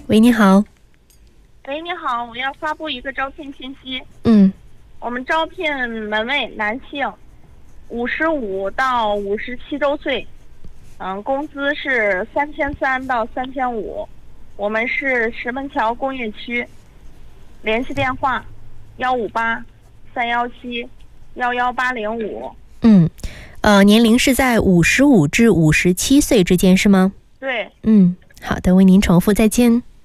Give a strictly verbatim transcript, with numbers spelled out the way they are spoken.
喂，你好。 喂，你好，我要发布一个招聘信息。 嗯， 我们招聘门卫男性，五十五到五十七周岁，嗯，工资是三千三到三千五。我们是石门桥工业区，联系电话幺五八三幺七幺幺八零五。 嗯，呃，年龄是在五十五至五十七岁之间是吗？ 对。 嗯，好的，为您重复，再见。